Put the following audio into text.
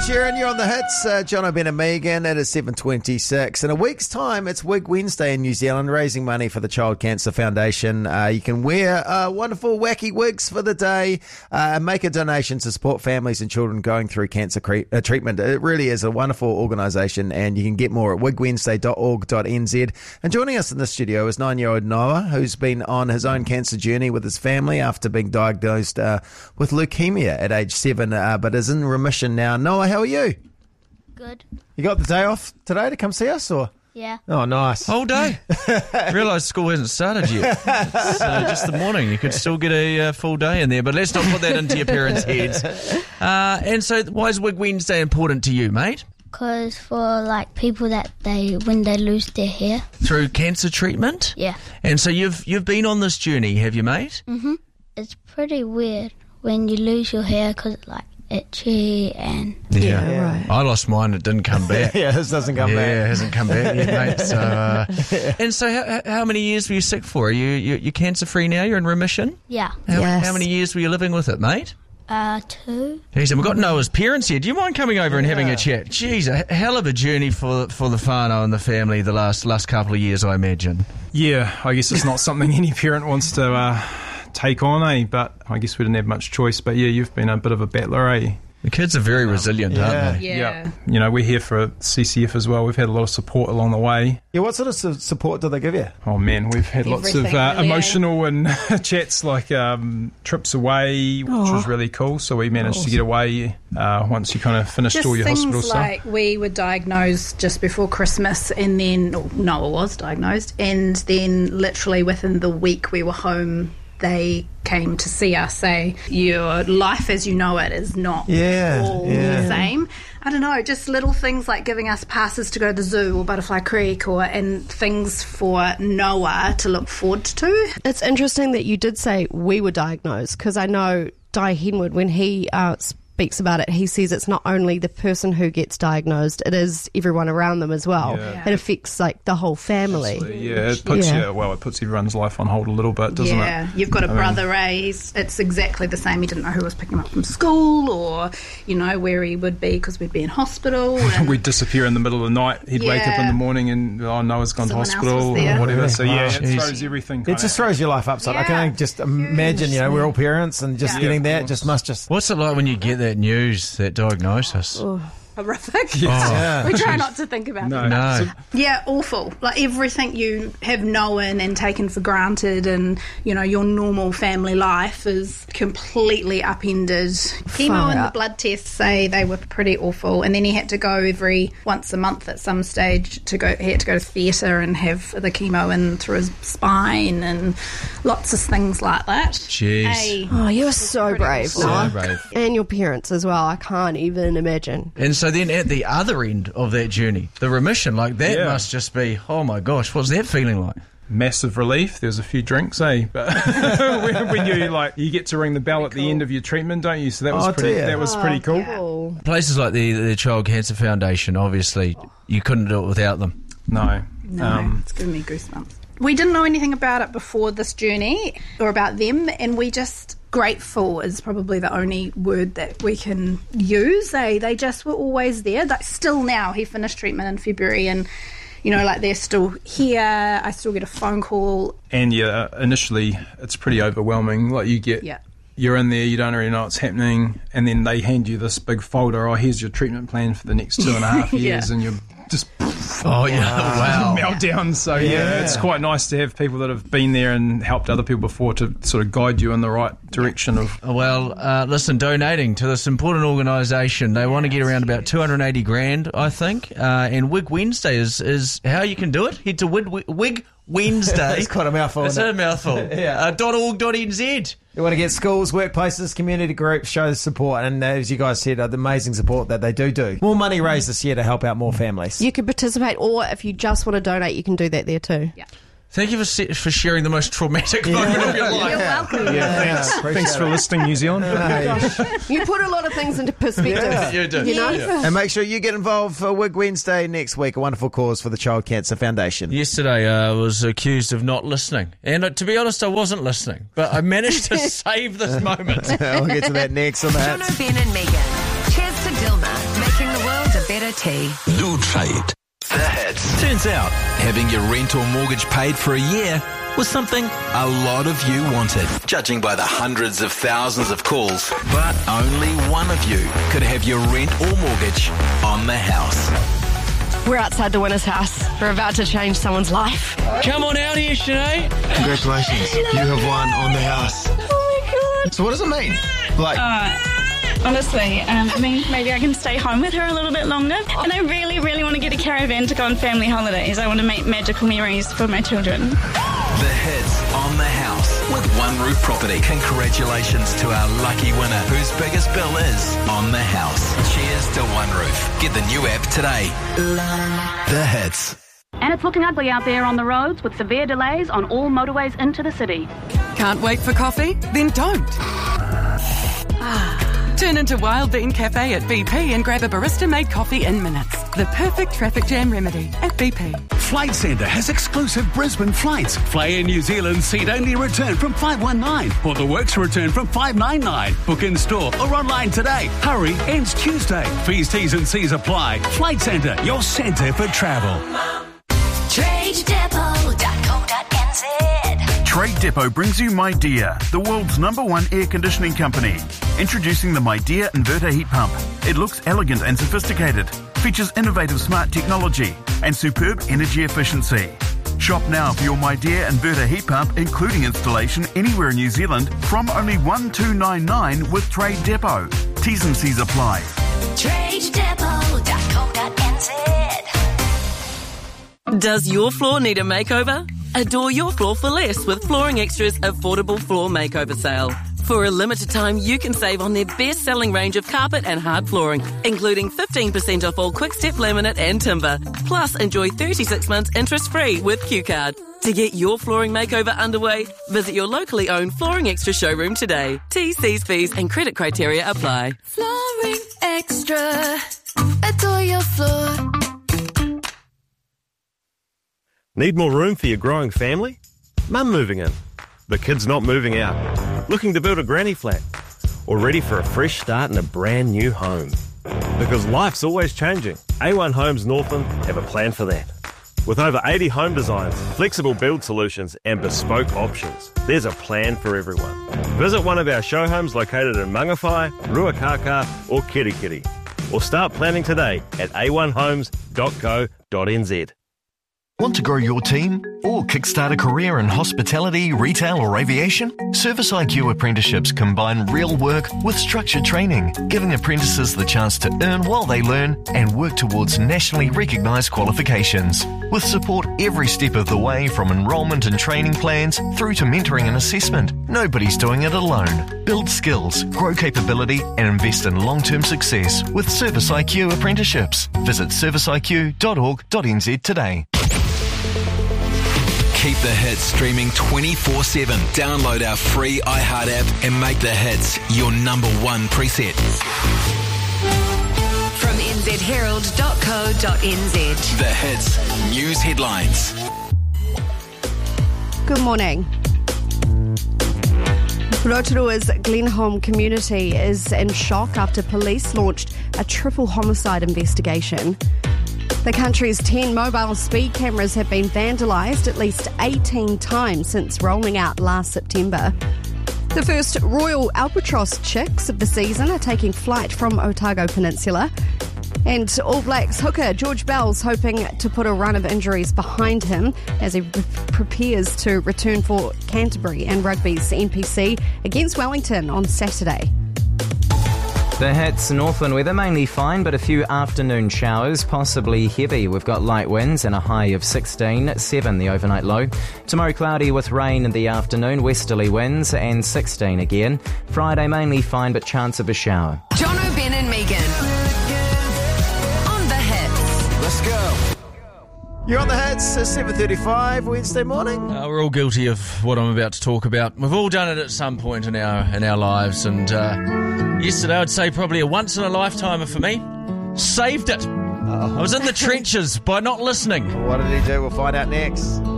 Sheeran, you're on the hits. John O'Ben and Megan. It is 7:26. In a week's time, it's Wig Wednesday in New Zealand, raising money for the Child Cancer Foundation. You can wear wonderful, wacky wigs for the day and make a donation to support families and children going through cancer treatment. It really is a wonderful organisation, and you can get more at wigwednesday.org.nz. And joining us in the studio is 9-year-old Noah, who's been on his own cancer journey with his family after being diagnosed with leukemia at age 7, but is in remission now. Noah, how are you? Good. You got the day off today to come see us, or? Yeah. Oh, nice. Whole day. Realise school hasn't started yet. It's just the morning. You could still get a full day in there, but let's not put that into your parents' heads. And so why is Wig Wednesday important to you, mate? Because for like people that when they lose their hair. Through cancer treatment? Yeah. And so you've been on this journey, have you, mate? Mm-hmm. It's pretty weird when you lose your hair because it's like itchy and... Yeah. Right. I lost mine. It didn't come back. Yeah, this doesn't come back. Yeah, it hasn't come back yet, mate. So, and so how many years were you sick for? You're cancer-free now? You're in remission? Yeah. How many years were you living with it, mate? 2. Geez, and we've got Noah's parents here. Do you mind coming over and having a chat? Jeez, a hell of a journey for the whānau and the family the last couple of years, I imagine. Yeah, I guess it's not something any parent wants to take on, but I guess we didn't have much choice. But yeah, you've been a bit of a battler, The kids are very resilient, aren't they? Yeah. You know, we're here for CCF as well. We've had a lot of support along the way. Yeah, what sort of support do they give you? Oh man, we've had lots of emotional and chats, like trips away, which was really cool. So we managed to get away once you kind of finished all your hospital stuff. Like we were diagnosed just before Christmas, and then Noah was diagnosed, and then literally within the week we were home. They came to see us, say, your life as you know it is not all the same. I don't know, just little things like giving us passes to go to the zoo or Butterfly Creek and things for Noah to look forward to. It's interesting that you did say we were diagnosed, because I know Di Henwood, when he speaks about it, he says it's not only the person who gets diagnosed, it is everyone around them as well. It affects like the whole family. Absolutely. It puts everyone's life on hold a little bit, doesn't it? Yeah, you've got a brother, it's exactly the same. He didn't know who was picking him up from school or, where he would be because we'd be in hospital. We'd disappear in the middle of the night. He'd wake up in the morning and, Noah's gone to hospital or whatever. So it throws everything. It just throws your life upside. I can just imagine, we're all parents and just getting that must just... What's it like when you get that news, that diagnosis? Horrific. We try not to think about it. No. Yeah, awful. Like everything you have known and taken for granted, and your normal family life is completely upended. Chemo and the blood tests say they were pretty awful, and then he had to go once a month at some stage he had to go to theatre and have the chemo in through his spine and lots of things like that. Jeez. Oh, you were so brave, Noah. So brave. And your parents as well. I can't even imagine. And so then at the other end of that journey, the remission, like that must just be, oh my gosh, what's that feeling like? Massive relief. There's a few drinks, but when you get to ring the bell at the end of your treatment, don't you? So that was pretty cool. Cool. Places like the Child Cancer Foundation, obviously, you couldn't do it without them. No. It's giving me goosebumps. We didn't know anything about it before this journey or about them, and we just... Grateful is probably the only word that we can use. They just were always there. Still now, he finished treatment in February and, they're still here. I still get a phone call. And initially it's pretty overwhelming. Like you're in there, you don't really know what's happening, and then they hand you this big folder, here's your treatment plan for the next 2.5 years, and you're just... wow. meltdown. So it's quite nice to have people that have been there and helped other people before to sort of guide you in the right direction of... Well, listen, donating to this important organisation, they want to get around about 280 grand, I think, and Wig Wednesday is how you can do it. Head to Wig Wednesday. It's quite a mouthful. It's a mouthful. .org.nz. You want to get schools, workplaces, community groups, show support, and as you guys said, the amazing support that they do. More money raised this year to help out more families. You could participate, or if you just want to donate, you can do that there too. Yeah. Thank you for sharing the most traumatic moment of your life. You're welcome. Thanks for listening, New Zealand. You put a lot of things into perspective. Yeah. You do. And make sure you get involved for Wig Wednesday next week, a wonderful cause for the Child Cancer Foundation. Yesterday I was accused of not listening. And to be honest, I wasn't listening. But I managed to save this moment. We'll get to that next on the John O'Ben and Megan. Cheers to Dilma, making tea. Do trade. The Hits. Turns out, having your rent or mortgage paid for a year was something a lot of you wanted, judging by the hundreds of thousands of calls. But only one of you could have your rent or mortgage on the house. We're outside the winner's house. We're about to change someone's life. Come on out here, Sinead. Congratulations. You have won on the house. Oh my God. So what does it mean? Honestly, it means maybe I can stay home with her a little bit longer. And I really, really want to get a caravan to go on family holidays. I want to make magical memories for my children. The Hits on the house with One Roof Property. Congratulations to our lucky winner, whose biggest bill is on the house. Cheers to One Roof. Get the new app today. The Hits. And it's looking ugly out there on the roads with severe delays on all motorways into the city. Can't wait for coffee? Then don't. Turn into Wild Bean Cafe at BP and grab a barista-made coffee in minutes. The perfect traffic jam remedy at BP. Flight Centre has exclusive Brisbane flights. Fly Air New Zealand seat-only return from $519 or the works return from $599. Book in store or online today. Hurry, ends Tuesday. Fees, T's and C's apply. Flight Centre, your centre for travel. TradeDepot.co.nz. Trade Depot brings you MyDear, the world's #1 air conditioning company. Introducing the MyDear inverter heat pump. It looks elegant and sophisticated, features innovative smart technology and superb energy efficiency. Shop now for your MyDear inverter heat pump, including installation anywhere in New Zealand, from only $1,299 with Trade Depot. T's and C's apply. TradeDepot.co.nz. Does your floor need a makeover? Adore your floor for less with Flooring Extra's affordable floor makeover sale. For a limited time, you can save on their best-selling range of carpet and hard flooring, including 15% off all quick-step laminate and timber. Plus, enjoy 36 months interest-free with Q-Card. To get your flooring makeover underway, visit your locally owned Flooring Extra showroom today. T's, C's, fees and credit criteria apply. Flooring Extra. Adore your floor. Need more room for your growing family? Mum moving in. The kids not moving out. Looking to build a granny flat. Or ready for a fresh start in a brand new home. Because life's always changing. A1 Homes Northland have a plan for that. With over 80 home designs, flexible build solutions and bespoke options, there's a plan for everyone. Visit one of our show homes located in Mangawhai, Ruakaka or Kirikiri. Or start planning today at a1homes.co.nz. Want to grow your team or kickstart a career in hospitality, retail or aviation? Service IQ apprenticeships combine real work with structured training, giving apprentices the chance to earn while they learn and work towards nationally recognised qualifications. With support every step of the way, from enrolment and training plans through to mentoring and assessment, nobody's doing it alone. Build skills, grow capability and invest in long-term success with Service IQ apprenticeships. Visit serviceiq.org.nz today. Keep the hits streaming 24/7. Download our free iHeart app and make the hits your #1 preset. From nzherald.co.nz. The hits news headlines. Good morning. Rotorua's Glenholm community is in shock after police launched a triple homicide investigation. The country's 10 mobile speed cameras have been vandalised at least 18 times since rolling out last September. The first Royal Albatross chicks of the season are taking flight from Otago Peninsula. And All Blacks hooker George Bell's hoping to put a run of injuries behind him as he prepares to return for Canterbury and Rugby's NPC against Wellington on Saturday. The hits, Northland weather mainly fine, but a few afternoon showers, possibly heavy. We've got light winds and a high of 16, 7 the overnight low. Tomorrow cloudy with rain in the afternoon, westerly winds and 16 again. Friday mainly fine, but chance of a shower. Jono, Ben and Megan. On the hits. Let's go. You're on the hits, 7:35 Wednesday morning. We're all guilty of what I'm about to talk about. We've all done it at some point in our lives, and yesterday I'd say probably a once in a lifetimer for me. Saved it. I was in the trenches by not listening. What did he do? We'll find out next.